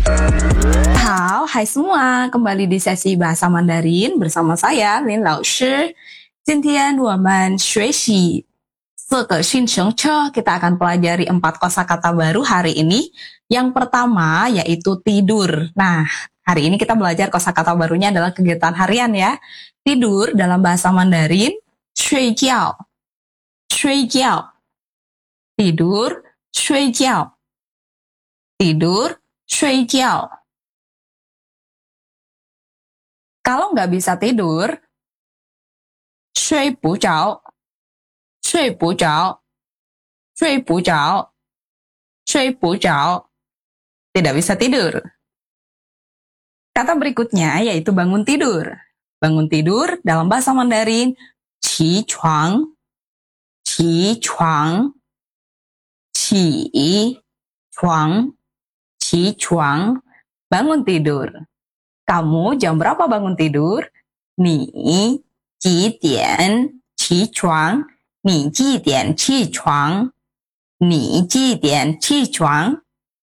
Hai semua, kembali di sesi bahasa Mandarin bersama saya Lin Lao Shi. 今天我们学习4个新生车, kita akan pelajari 4 kosakata baru hari ini. Yang pertama yaitu tidur. Nah, hari ini kita belajar kosakata barunya adalah kegiatan harian ya. Tidur dalam bahasa Mandarin, 睡觉, 睡觉. Tidur, 睡觉. Tidur, 睡觉. Kalau nggak bisa tidur, 睡不着, 睡不着, 睡不着, 睡不着. Tidak bisa tidur. Kata berikutnya yaitu bangun tidur. Bangun tidur dalam bahasa Mandarin, 起床, 起床, 起床, 起床, bangun tidur. Kamu jam berapa bangun tidur? 你几点起床? 你几点起床? 你几点起床?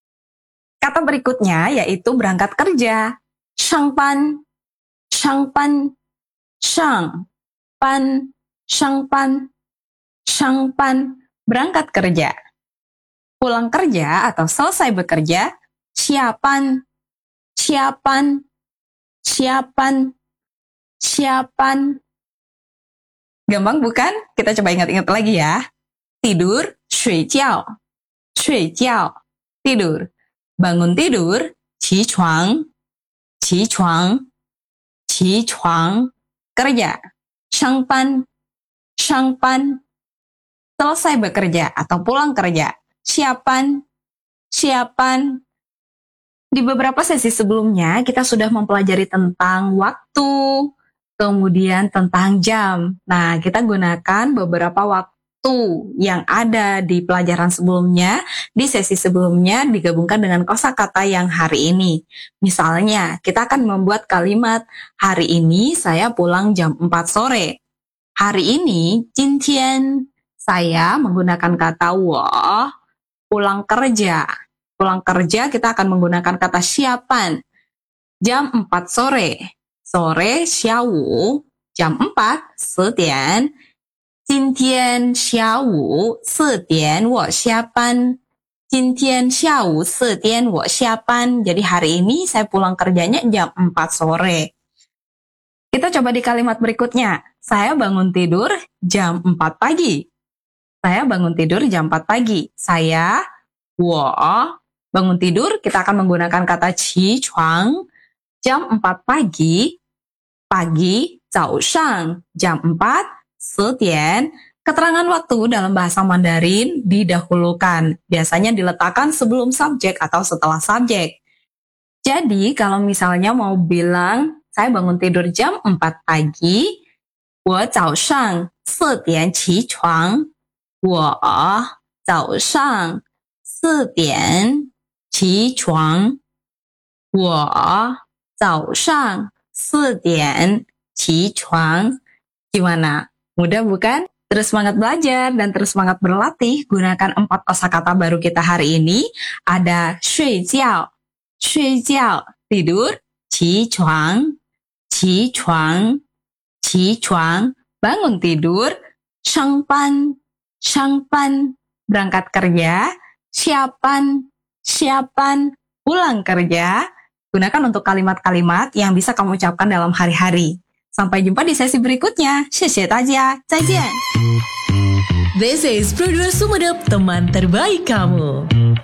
Kata berikutnya yaitu berangkat kerja. 上班, 上班, 上班, 上班, 上班, berangkat kerja. Pulang kerja atau selesai bekerja, 下班, 下班, 下班, 下班. Gampang bukan? Kita coba ingat-ingat lagi ya. Tidur, 睡觉, 睡觉, tidur. Bangun tidur, 起床, 起床, 起床, kerja. 上班, 上班, selesai bekerja atau pulang kerja. 下班, 下班. Di beberapa sesi sebelumnya, kita sudah mempelajari tentang waktu, kemudian tentang jam. Nah, kita gunakan beberapa waktu yang ada di pelajaran sebelumnya, di sesi sebelumnya digabungkan dengan kosakata yang hari ini. Misalnya, kita akan membuat kalimat, hari ini saya pulang jam 4 sore. Hari ini, 今天, saya menggunakan kata 我, pulang kerja. Pulang kerja kita akan menggunakan kata 下班. Jam 4 sore. Sore, 下午. Jam 4, 4点. 今天下午4点我下班. 今天下午4点我下班. Jadi hari ini saya pulang kerjanya jam 4 sore. Kita coba di kalimat berikutnya. Saya bangun tidur jam 4 pagi. Saya bangun tidur jam 4 pagi. Saya, 我, bangun tidur, kita akan menggunakan kata 起床, jam 4 pagi, pagi, 早上, jam 4, 4点. Keterangan waktu dalam bahasa Mandarin didahulukan, biasanya diletakkan sebelum subjek atau setelah subjek. Jadi, kalau misalnya mau bilang, saya bangun tidur jam 4 pagi, 我早上4点起床, 我早上4点起床, 我早上4点起床. Gimana? Mudah bukan? Terus semangat belajar dan terus semangat berlatih. Gunakan 4 kosakata baru kita hari ini. Ada 睡觉, 睡觉, tidur, 起床, 起床, 起床, bangun tidur, 上班, 上班, berangkat kerja, 下班, 下班, pulang kerja. Gunakan untuk kalimat-kalimat yang bisa kamu ucapkan dalam hari-hari. Sampai jumpa di sesi berikutnya. 谢谢大家，再见。 This is Producer Sumedep, teman terbaik kamu.